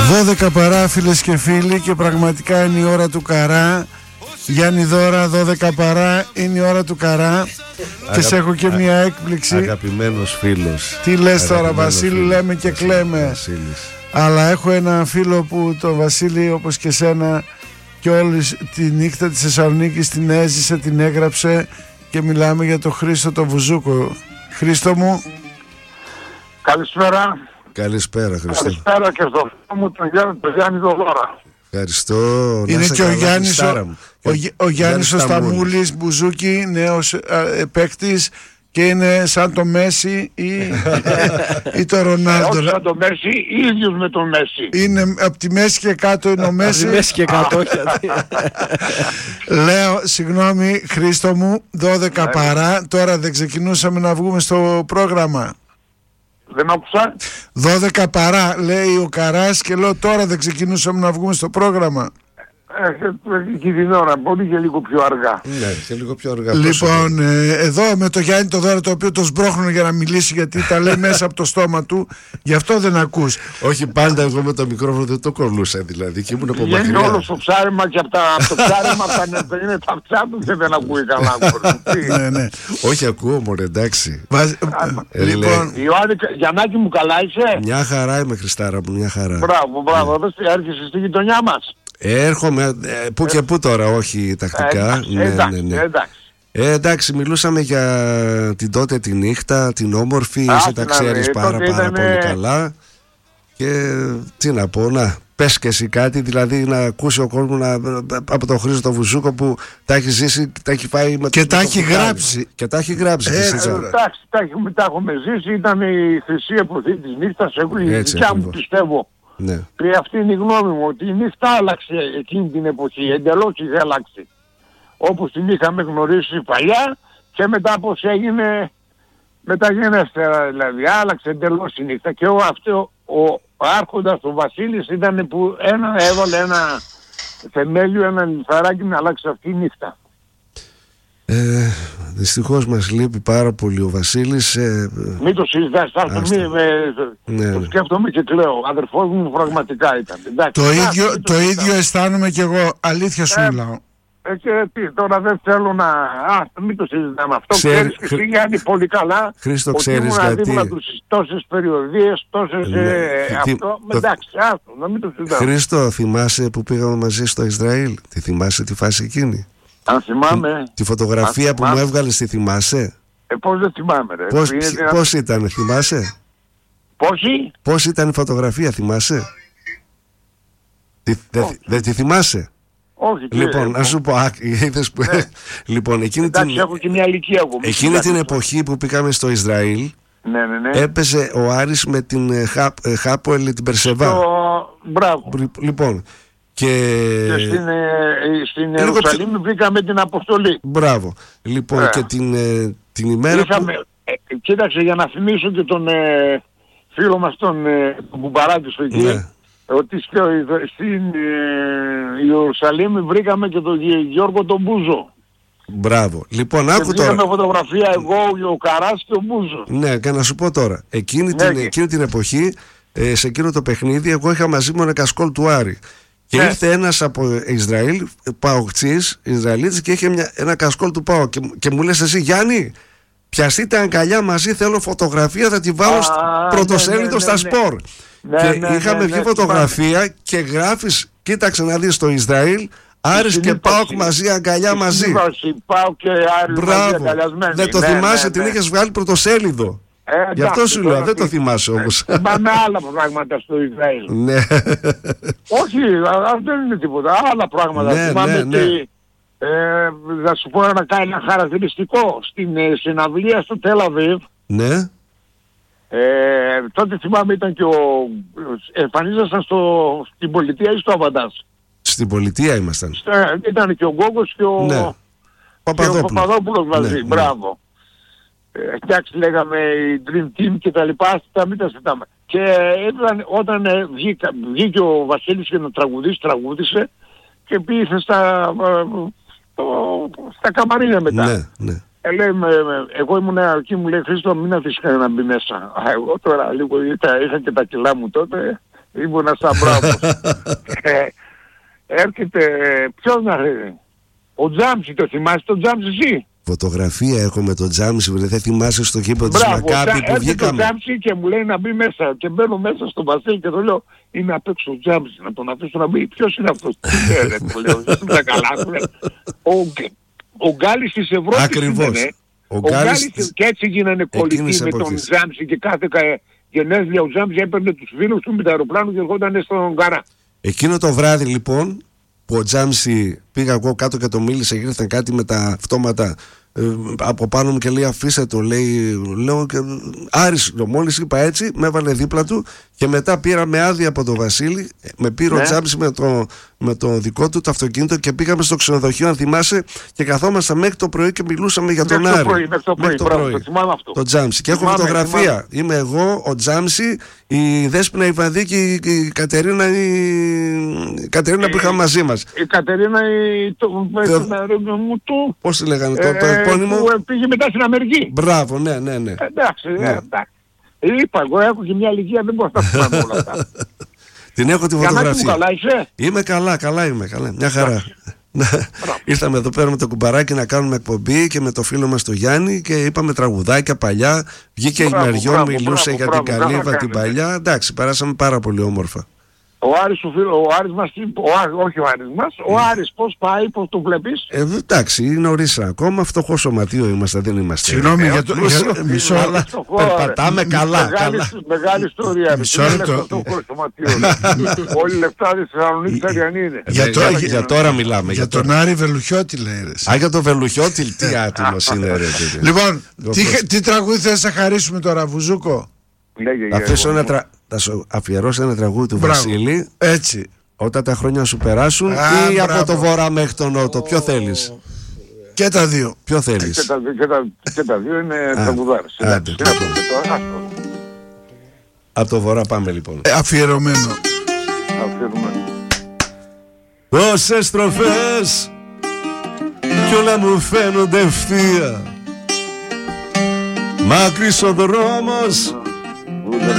12 παρά, φίλες και φίλοι, και πραγματικά είναι η ώρα του Καρά. Γιάννη Δώρα, 12 παρά, είναι η ώρα του Καρά. Και σε έχω και μια έκπληξη. Αγαπημένος φίλος. Τι λες τώρα, Βασίλη? Λέμε και κλαίμε. Αλλά έχω ένα φίλο που τον Βασίλη, όπως και σένα, και όλη τη νύχτα της Θεσσαλονίκης την έζησε, την έγραψε, και μιλάμε για τον Χρήστο τον Βουζούκο. Χρήστο μου. Καλησπέρα. Καλησπέρα, Χρήστο. Καλησπέρα και στο φίλο μου τον Γιάννη Δώρα. Ευχαριστώ. Είναι και ο Γιάννης ο Γιάννης ο Σταμούλης, Μπουζούκι, νέος παίκτης, και είναι σαν το Μέση ή το Ρονάλντο. Όχι σαν το Μέση, ίδιος με τον Μέση. Είναι από τη μέση και κάτω είναι ο Μέση. Από τη μέση και κάτω. Λέω, συγγνώμη Χρήστο μου, 12 παρά, τώρα δεν ξεκινούσαμε να βγούμε στο πρόγραμμα? Δεν άκουσα. 12 παρά λέει ο Καράς, και λέω τώρα δεν ξεκινούσαμε να βγούμε στο πρόγραμμα. Και την ώρα, μπορεί και λίγο πιο αργά. Ναι, και λίγο πιο αργά. Λοιπόν, εδώ με το Γιάννη το Δώρα, το οποίο το σμπρώχνουν για να μιλήσει, γιατί τα λέει μέσα από το στόμα του, γι' αυτό δεν ακούς. Όχι, πάντα εγώ με το μικρόφωνο δεν το κολλούσα, δηλαδή, και ήμουν από μακριά. Είναι όλο στο ψάρεμα, και από το ψάρεμα είναι τα αυτιά του και δεν ακούει καλά. Ναι. Όχι, ακούω μωρέ, εντάξει. Λοιπόν, Γιαννάκη μου, καλά είσαι? Μια χαρά είμαι, Χριστάρα μου, μια χαρά. Μπράβο, εδώ έρχεσαι στη γειτονιά μας. Έρχομαι που και που τώρα, όχι τακτικά. Εντάξει, μιλούσαμε για την τότε τη νύχτα, την όμορφη, εσύ τα ξέρεις πάρα πολύ καλά. Και τι να πω, να πες και εσύ κάτι, δηλαδή να ακούσει ο κόσμος από τον Χρήστο Βουζούκο που τα έχει ζήσει, τα έχει φάει με και τα έχει γράψει. Και τα έχει γράψει. Εντάξει, τα έχουμε ζήσει, ήταν η χρυσή εποχή της νύχτας, η δικιά μου πιστεύω. Ναι. Και αυτή είναι η γνώμη μου, ότι η νύχτα άλλαξε εκείνη την εποχή, εντελώς είχε αλλάξει. Όπως την είχαμε γνωρίσει παλιά και μετά πως έγινε μεταγενέστερα, δηλαδή άλλαξε εντελώς η νύχτα. Και ο άρχοντας, ο Βασίλης, ήταν που έβαλε ένα θεμέλιο, ένα λιθαράκι να αλλάξει αυτή η νύχτα. Δυστυχώς μας λείπει πάρα πολύ ο Βασίλης. Μην το συζητάς, το σκέφτομαι και κλαίω. Αδερφός μου πραγματικά ήταν. Το ίδιο αισθάνομαι κι εγώ, αλήθεια σου μιλάω. Και τι, τώρα δεν θέλω να... μην το συζητάμε αυτό. Ξέρεις και εσύ, Γιάννη, πολύ καλά. Χρήστο, ότι ξέρεις ήμουν γιατί? δίπλα τους τόσες περιοδίες, τόσες αυτό. Εντάξει, να μην το συζητάμε. Χρήστο, θυμάσαι που πήγαμε μαζί στο Ισραήλ? Τη θυμάσαι τη φάση εκείνη? Αν θυμάμαι. Τη φωτογραφία που μου έβγαλες, τη θυμάσαι? Πώς δεν θυμάμαι, ρε. Πώς ήταν, θυμάσαι? Πώς ήταν η φωτογραφία, θυμάσαι? Δεν τη θυμάσαι? Όχι. Λοιπόν, να σου πω, είδες που... Λοιπόν, έχω και μια ηλικία εγώ. Εκείνη την εποχή που πήγαμε στο Ισραήλ, ναι. έπαιζε ο Άρης με την Χάπολ, την Περσεβά. Μπράβο. Λοιπόν, και στην Ιερουσαλήμ πήγαμε την αποστολή. Μπράβο. Λοιπόν, και την ημέρα κοίταξε, για να θυμίσω και τον φίλο μας τον Μπουμπαράκη στο εκεί, ότι στην Ιερουσαλήμ βρήκαμε και τον Γιώργο τον Μπούζο. Μπράβο. Λοιπόν, άκου τώρα. Βρήκαμε φωτογραφία εγώ, ο Καράς και ο Μπούζο. Ναι, και να σου πω τώρα. Εκείνη την εποχή, σε εκείνο το παιχνίδι, εγώ είχα μαζί μου ένα κασκόλ του Άρη. Και ήρθε ένας από Ισραήλ, Παοκτσής, Ισραηλίτης, και είχε ένα κασκόλ του Πάο. Και μου λες εσύ, Γιάννη, πιαστείτε αγκαλιά μαζί, θέλω φωτογραφία, θα τη βάλω πρωτοσέλιδο στα σπορ. Και είχαμε βγει φωτογραφία και γράφεις, κοίταξε να δεις, στο Ισραήλ, Άρης και ΠΑΟΚ μαζί, αγκαλιά μαζί. Μπράβο. Δεν το θυμάσαι, την είχες βγάλει πρωτοσέλιδο. Γι' αυτό σου λέω, δεν το θυμάσαι όμως. Θυμάμαι άλλα πράγματα στο Ισραήλ. Ναι. Όχι, δεν είναι τίποτα. Άλλα πράγματα. Θυμάμαι ότι θα σου πω ένα χαρακτηριστικό. Στην συναυλία στο Τελ-Αβίβ. Ναι. Τότε θυμάμαι ήταν και εμφανίζασταν στην πολιτεία ή στο Αβαντάς? Στην πολιτεία ήμασταν. Ήταν και ο Γκόγκος και ο Παπαδόπουλος μαζί. Μπράβο. Εντάξει, λέγαμε η Dream Team και τα λοιπά, αυτά μην τα συζητάμε. Και όταν βγήκε ο Βασίλης και να τραγούδισε και πήγε στα καμαρίνια μετά. Ναι. Λέει, εγώ ήμουν εκεί, μου λέει, Χρήστο, μην αφήσεις κανένα να μπει μέσα. Εγώ τώρα λίγο είχα και τα κιλά μου τότε, Ήμουνα σαν μπράβος. Έρχεται, ποιος να έρθει? Ο Τζάμψη, το θυμάσαι τον Τζάμψη εσύ? Φωτογραφία έχω με τον Τζάμψη, δεν θυμάσαι στο κήπο της Μακάμπι που βγήκαμε? Έρχεται ο Τζάμψη και μου λέει να μπει μέσα και μπαίνω μέσα στον Βασίλη και το λέω είναι απ' έξω ο Τζάμψη, να τον αφήσω να μπει. Ποιος είναι αυτός? Δεν το λέω, δεν τα καλά. Ο Γκάλης της Ευρώπης. Ακριβώς. Ο Γκάλης και έτσι γίνανε κολλητοί με τον Τζάμψη και κάθε γενέθλια ο Τζάμψη έπαιρνε τους φίλους του με το αεροπλάνο και ερχόταν στον Καρά. Εκείνο το βράδυ λοιπόν που ο Τζάμψη πήγα εγώ κάτω και το μίλησε, ήρθαν κάτι με τα αυτόματα από πάνω μου και λέει αφήστε το, λέω και Άρης, μόλις είπα έτσι με έβαλε δίπλα του και μετά πήραμε άδεια από τον Βασίλη, με πήρε ο Τζάμψη με το δικό του το αυτοκίνητο και πήγαμε στο ξενοδοχείο, αν θυμάσαι, και καθόμασταν μέχρι το πρωί και μιλούσαμε για τον Άρη. Μέχρι το πρωί, το Τζάμψη. Και έχω φωτογραφία. Είμαι εγώ, ο Τζάμψη, η Δέσποινα Ιβανδί και η Κατερίνα, που είχαμε μαζί μας. Η Κατερίνα πώς τη λέγανε το επώνυμο? Που πήγε μετά στην Αμερική. Μπράβο, ναι. Εντάξει. Είπα, εγώ έχω και μια ηλικία, δεν μπορώ να τα θυμάμαι όλα αυτά. Την έχω τη φωτογραφία. Καλά είσαι? Είμαι καλά, μια χαρά. Ήρθαμε εδώ πέρα με το κουμπαράκι να κάνουμε εκπομπή και με το φίλο μας το Γιάννη και είπαμε τραγουδάκια παλιά. Βγήκε η Μεριό, μιλούσε για την Καλύβα την παλιά. Εντάξει, περάσαμε πάρα πολύ όμορφα. Ο Άρης μας, όχι ο Άρης μας, ο Άρης πώς πάει, πώς το βλέπεις? Εντάξει, είναι νωρίς ακόμα, φτωχό σωματείο είμαστε, δεν είμαστε. Συγγνώμη για το μισό, περπατάμε καλά. Μεγάλη ιστορία. Μισό λεπτό. Όλοι οι λεφτά της Θεσσαλονίκης Αριανή είναι. Για τώρα μιλάμε. Για τον Άρη Βελουχιώτη λέει. Για τον Βελουχιώτη, τι άτιμος είναι ρε. Λοιπόν, τι τραγούδι θες να χαρίσουμε τώρα, Βουζούκο? Θα σου αφιερώσω ένα τραγούδι του Βασίλη. Έτσι. Όταν τα χρόνια σου περάσουν ή από το βορρά μέχρι τον νότο? Ποιο θέλεις? Και τα δύο. Ποιο θέλεις? Και τα δύο είναι τραγουδάρες. Από το βορρά πάμε λοιπόν. Αφιερωμένο. Τόσες στροφές κι όλα μου φαίνονται ευθεία. Μακρύς ο δρόμος